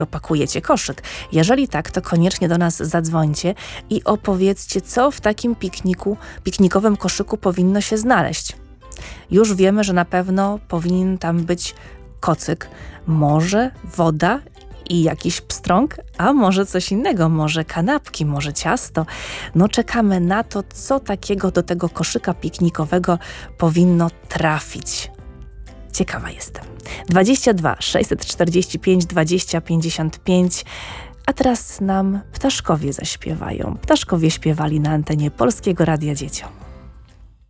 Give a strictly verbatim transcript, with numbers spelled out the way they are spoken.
opakujecie koszyk. Jeżeli tak, to koniecznie do nas zadzwońcie i opowiedzcie, co w takim pikniku, piknikowym koszyku powinno się znaleźć. Już wiemy, że na pewno powinien tam być kocyk, może woda i jakiś pstrąg, a może coś innego, może kanapki, może ciasto. No czekamy na to, co takiego do tego koszyka piknikowego powinno trafić. Ciekawa jestem. dwadzieścia dwa sześćset czterdzieści pięć dwadzieścia pięćdziesiąt pięć. A teraz nam ptaszkowie zaśpiewają. Ptaszkowie śpiewali na antenie Polskiego Radia dzieciom.